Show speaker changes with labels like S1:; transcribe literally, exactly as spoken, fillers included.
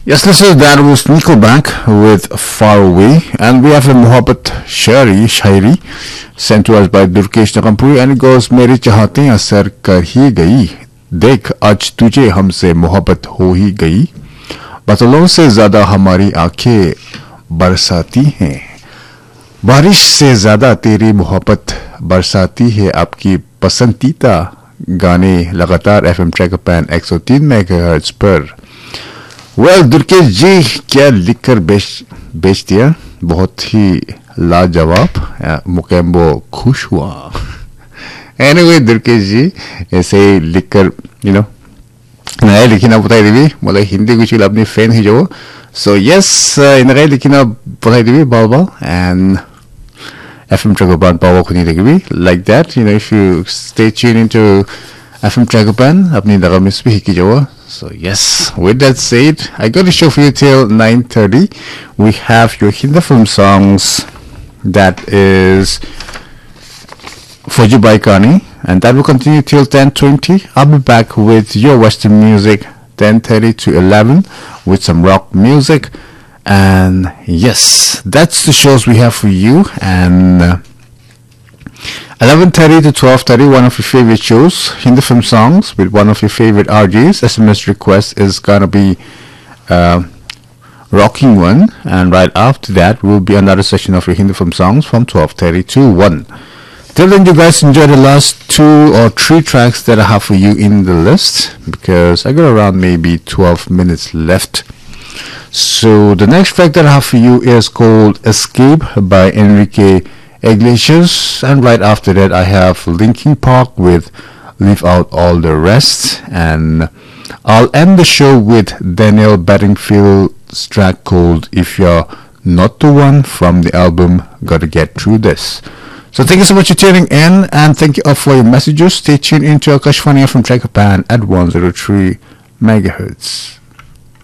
S1: Yes, listeners, that was Nickelback with Far Away, and we have a Mohabbat Shari Shairi sent to us by Durkesh Nakampuri, and it goes, मेरी चाहतें असर कर ही गई, देख आज तुझे हमसे मोहब्बत हो ही गई, बादलों से ज़्यादा हमारी आंखें बरसाती हैं, बारिश से ज़्यादा तेरी मोहब्बत बरसाती है, आपकी पसंदीदा गाने लगातार एफ एम ट्रैकर पैन एक सौ तीन मेगाहर्ट्ज पर। वेल दुर्गेश जी क्या लिखकर बेच बेच दिया, बहुत ही लाजवाब, मुकेम्बो खुश हुआ। एनीवे दुर्गेश जी ऐसे ही लिखकर यू नो नया लिखना बताई देवी, मतलब हिंदी कुछ अपनी फैन ही जो, सो यस नया लिखना बताई देवी बाबा and F M Tragopan Power Kuni Degree like that. You know, if you stay tuned into F M Tragopan, apni daga miss bhi hiki jawa. So yes, with that said, I got a show for you till nine thirty. We have your Hindi film songs that is for you by Kani, and that will continue till ten twenty. I'll be back with your Western music ten thirty to eleven with some rock music. And yes, that's the shows we have for you. And uh, eleven thirty to twelve thirty, one of your favorite shows, Hindi film songs with one of your favorite R Js. S M S request is gonna be uh, rocking one, and right after that will be another session of your Hindi film songs from twelve thirty to one. Till then, you guys enjoy the last two or three tracks that I have for you in the list, because I got around maybe twelve minutes left. So the next track that I have for you is called Escape by Enrique Iglesias, and right after that I have Linkin Park with Leave Out All the Rest, and I'll end the show with Daniel Bedingfield's track called If You're Not the One from the album Gotta Get Through This. So thank you so much for tuning in, and thank you all for your messages. Stay tuned into Akashvani from Tracker Pan at one oh three megahertz.